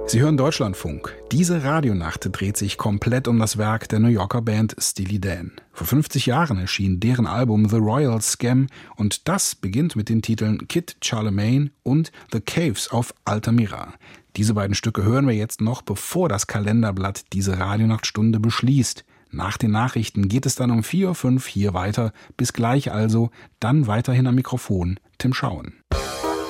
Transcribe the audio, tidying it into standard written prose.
Sie hören Deutschlandfunk. Diese Radionacht dreht sich komplett um das Werk der New Yorker Band Steely Dan. Vor 50 Jahren erschien deren Album The Royal Scam und das beginnt mit den Titeln Kid Charlemagne und The Caves auf Altamira. Diese beiden Stücke hören wir jetzt noch, bevor das Kalenderblatt diese Radionachtstunde beschließt. Nach den Nachrichten geht es dann um 4:05 Uhr hier weiter. Bis gleich also, dann weiterhin am Mikrofon Tim Schauen.